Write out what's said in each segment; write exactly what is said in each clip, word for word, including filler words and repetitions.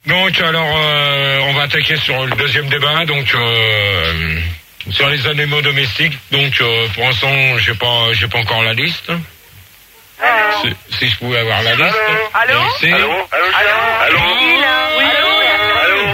Donc alors, euh, on va attaquer sur le deuxième débat, donc euh, sur les animaux domestiques. Donc euh, pour l'instant, j'ai pas, j'ai pas encore la liste. Si, si je pouvais avoir la liste. Allô? Merci. Allô? Allô? Allô? Oui, allô? Allô?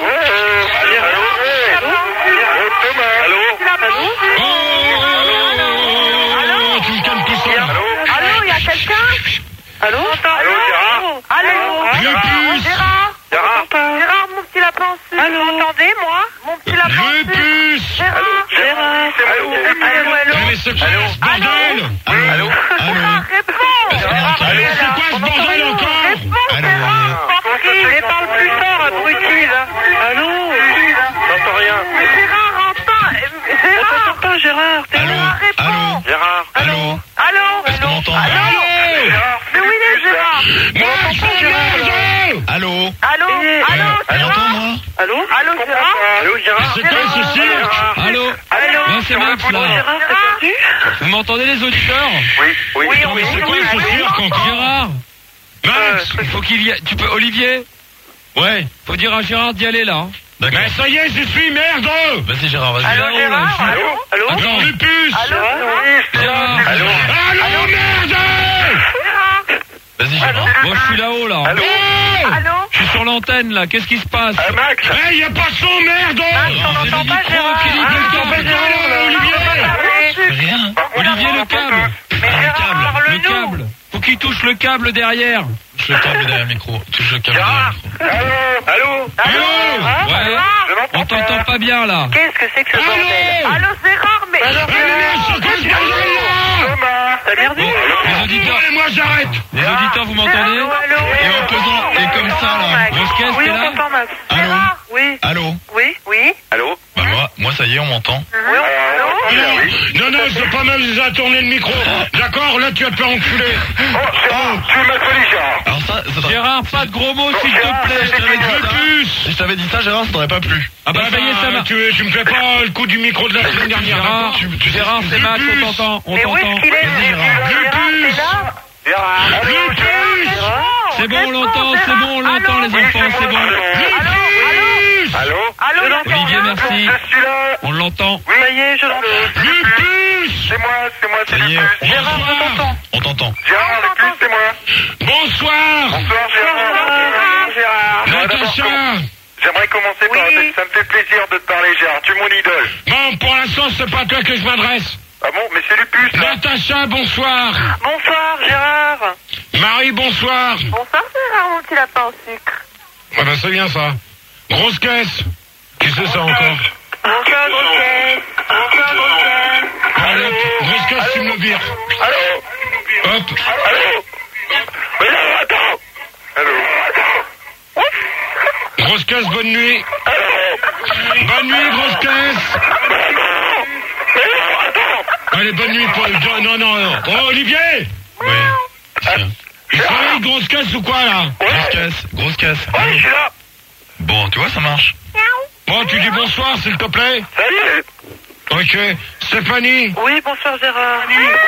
Oh, tu me calmes tout seul. Allô, il y a quelqu'un? Allô? Allô, Gérard? Allô? Gérard? Gérard? Gérard? Gérard, mon petit lapin en sucre. Allô? Vous m'entendez, moi? Mon petit lapin en sucre. Rupus. Gérard? Gérard? Allô? Allô, allô? Mais c'est quoi ce bordel? Allô? Gérard, réponds! Gérard, C'est quoi ce bordel encore? Réponds, Gérard! Mais parle plus fort, abruti, là. Allô? J'entends rien. Mais Gérard, entends! Gérard! T'entends pas, Gérard? Gérard, réponds! Gérard. Allô? Allô? Est-ce qu'on m'entend? Allô? Mais où il est, Gérard? Marche, merde! Allô? Allô? Allô? Elle Gérard? entend, moi? Allô? Allô, Gérard? Allô, Gérard? C'est quoi ce cirque? Allô? Allô? Ouais, c'est Max, là. Gérard, t'as perdu? Vous m'entendez, les auditeurs? Oui, oui. Oui, Non, mais c'est quoi ce cirque encore? Gérard, Max! il faut qu'il y ait... Tu peux... Olivier? Ouais. Faut dire à Gérard d'y aller, là. hein. D'accord. Mais ça y est, j'y suis, merde! Vas-y, Gérard, vas-y. Allô, là, Gérard? je suis- Allô? Allô? Attends, Rupus! Allô? Gérard. Allô? Allô, merde! Gérard? Vas-y, Gérard. Moi, je suis là-haut, là. Allô? Allô? Je suis sur l'antenne, là. Qu'est-ce qui se passe? Euh, Max? Eh, y a pas de son, merde! On n'entend pas, Gérard? qui dit Ah, quelqu'un on fait peut ça, pas Olivier? parler. Rien. Olivier, le câble. Mais Gérard, Le parle-nous. câble. Faut qu'il touche le câble derrière. Touche le câble derrière le micro. Touche le câble derrière le micro. Allô? Allô? Hein? Ouais. Gérard? On t'entend pas bien, là. Qu'est-ce que c'est que ce Allô? bordel? Allô, Gérard, mais... Eh, mais merde, c'est quoi ce bordel-là? T'as perdu? Les auditeurs, Allez, moi, j'arrête! les auditeurs, vous m'entendez? Allô, allô? Et en faisant, et comme ça, là. Grosse caisse, Oui, t'es on là? t'entend, Max. Allô? Gérard? Oui. Allô? Oui? Oui? Allô? Bah, moi, moi, ça y est, on m'entend. Oui, allô? Non, non, c'est pas mal à tourner le micro. D'accord, là, tu vas te faire enculer. Alors ça, ça t'aurait- Gérard, pas de gros mots, s'il te plaît. je t'avais dit ça. Rupus! Si je t'avais dit ça, Gérard, ça t'aurait pas plu. Ah bah, ça y est, ça marche. tu, tu me fais pas le coup du micro de la semaine dernière. Gérard, d'accord? tu- Gérard, c'est Max, on Rupus. t'entend, on Mais où t'entend. est-ce qu'il est? Vas-y, Gérard. Gérard, Rupus. t'es là? Rupus! C'est bon, on l'entend, c'est bon, on l'entend, les enfants, c'est bon. Rupus! Allô? Allô? Je l'entends. Olivier, merci. On l'entend. Ça y est, je l'entends. Rupus! C'est moi, c'est moi, Ça y est, Gérard, on t'entend. On t'entend. Gérard, le plus, c'est moi. Bonsoir! Bonsoir, Gérard. Natacha! J'aimerais commencer par... Oui. Ça me fait plaisir de te parler, Gérard. Tu es mon idole. Bon, pour l'instant, c'est pas à toi que je m'adresse. Ah bon? Mais c'est Lupus, là. Natacha, bonsoir! Bonsoir, Gérard. Marie, bonsoir! Bonsoir, Gérard, mon petit lapin au sucre. Ah ben, c'est bien ça. Grosse caisse! Qui c'est ça encore? Bonsoir, Grosse. Bonsoir, Grosse. Allez, hop, grosse caisse, tu me le vires. Allô? Hop! Allô? Mais non, attends! Allô? Grosse caisse, bonne nuit! Bonne nuit, grosse caisse! Allez, bonne nuit, Paul. Non, non, non. Oh, Olivier! Oui. Tiens. Il travaille grosse caisse ou quoi, là? Grosse caisse, grosse caisse. Oui, je suis là. Bon, tu vois, ça marche. Bon, tu dis bonsoir, s'il te plaît. Salut. Ok. Stéphanie? Oui, bonsoir, Gérard.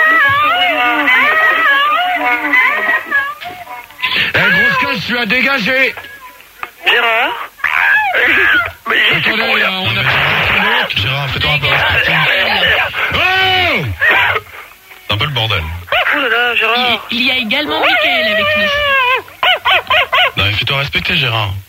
Eh, grosse caisse, tu as dégagé. Gérard. Attendez, là, on a pas d'autre. Gérard, fais-toi un peu respecter. Oh! C'est un peu le bordel. Oh là là, Gérard. Il y a également Mickaël avec nous. Non, mais fais-toi respecter, Gérard.